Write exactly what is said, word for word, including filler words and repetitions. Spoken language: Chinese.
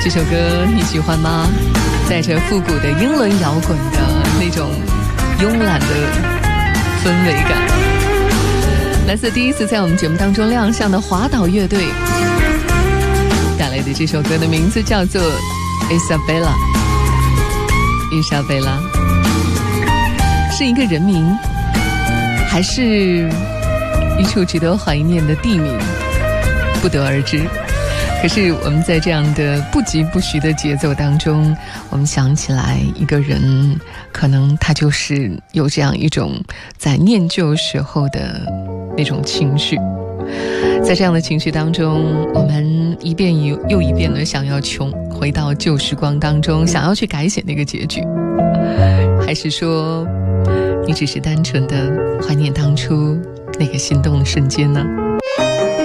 这首歌你喜欢吗？带着复古的英伦摇滚的那种慵懒的氛围感，来自第一次在我们节目当中亮相的华岛乐队带来的这首歌的名字叫做 Isabella。 伊莎贝拉是一个人名，还是一处值得怀念的地名，不得而知。可是我们在这样的不疾不徐的节奏当中，我们想起来一个人，可能他就是有这样一种在念旧时候的那种情绪。在这样的情绪当中，我们一遍又一遍的想要穷回到旧时光当中，想要去改写那个结局，还是说你只是单纯的怀念当初那个心动的瞬间呢？